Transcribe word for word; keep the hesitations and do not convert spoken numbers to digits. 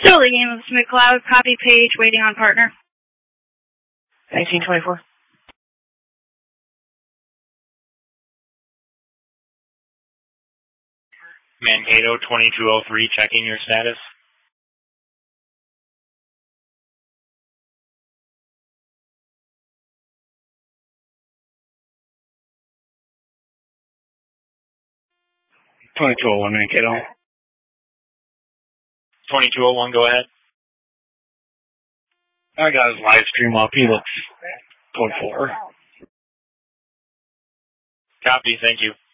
Still the game of McLeod, copy page, waiting on partner. nineteen twenty-four. Mankato twenty-two oh three, checking your status. twenty-two oh one, Mankato. twenty-two oh one, go ahead. I got his live stream up. He looks code four. Copy, thank you.